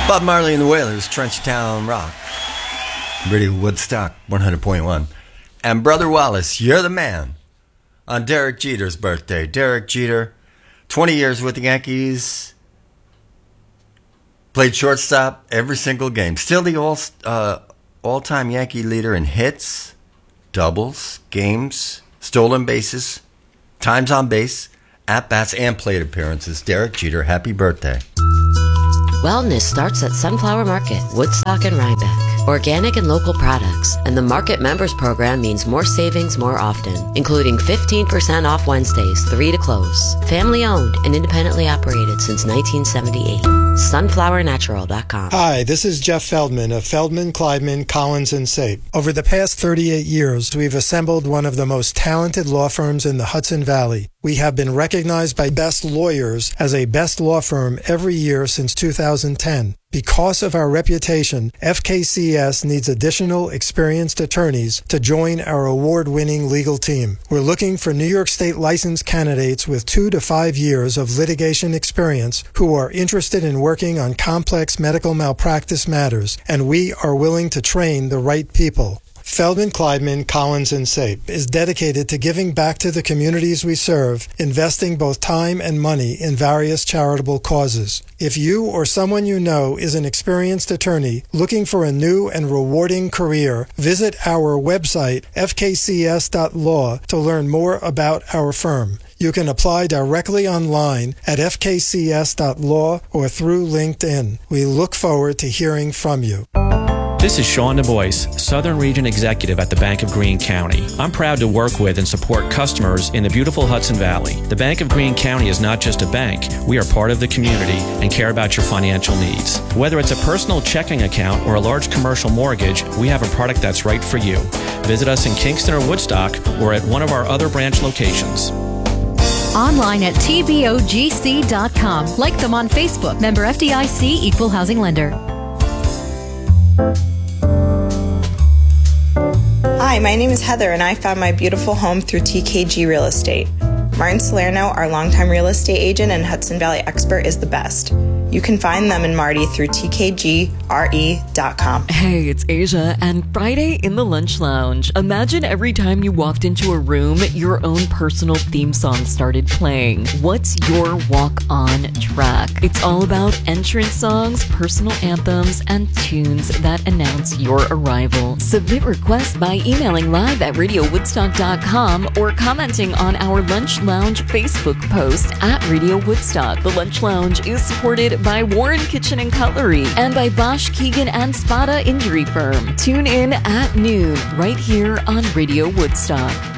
Bob Marley and the Wailers, Trenchtown Rock. Radio Woodstock 100.1. And Brother Wallace, You're the Man. On Derek Jeter's birthday. Derek Jeter, 20 years with the Yankees. Played shortstop every single game. Still the all-time Yankee leader in hits, doubles, games, stolen bases, times on base, at-bats, and plate appearances. Derek Jeter, happy birthday. Wellness starts at Sunflower Market, Woodstock and Rhinebeck. Organic and local products. And the Market Members Program means more savings more often, including 15% off Wednesdays, 3 to close. Family owned and independently operated since 1978. SunflowerNatural.com. Hi, this is Jeff Feldman of Feldman, Kleidman, Collins & Sape. Over the past 38 years, we've assembled one of the most talented law firms in the Hudson Valley. We have been recognized by Best Lawyers as a best law firm every year since 2010. Because of our reputation, FKCS needs additional experienced attorneys to join our award-winning legal team. We're looking for New York State licensed candidates with 2 to 5 years of litigation experience who are interested in working on complex medical malpractice matters, and we are willing to train the right people. Feldman, Kleidman, Collins & Sape is dedicated to giving back to the communities we serve, investing both time and money in various charitable causes. If you or someone you know is an experienced attorney looking for a new and rewarding career, visit our website, fkcs.law, to learn more about our firm. You can apply directly online at fkcs.law or through LinkedIn. We look forward to hearing from you. This is Sean DuBois, Southern Region Executive at the Bank of Greene County. I'm proud to work with and support customers in the beautiful Hudson Valley. The Bank of Greene County is not just a bank. We are part of the community and care about your financial needs. Whether it's a personal checking account or a large commercial mortgage, we have a product that's right for you. Visit us in Kingston or Woodstock or at one of our other branch locations. Online at tbogc.com. Like them on Facebook. Member FDIC, Equal Housing Lender. Hi, my name is Heather, and I found my beautiful home through TKG Real Estate. Martin Salerno, our longtime real estate agent and Hudson Valley expert, is the best. You can find them and Marty through tkgre.com. Hey, it's Asia, and Friday in the Lunch Lounge. Imagine every time you walked into a room, your own personal theme song started playing. What's your walk-on track? It's all about entrance songs, personal anthems, and tunes that announce your arrival. Submit requests by emailing live at radiowoodstock.com or commenting on our Lunch Lounge Facebook post at Radio Woodstock. The Lunch Lounge is supported by Warren Kitchen and Cutlery and by Bosch, Keegan, and Spada Injury Firm. Tune in at noon right here on Radio Woodstock.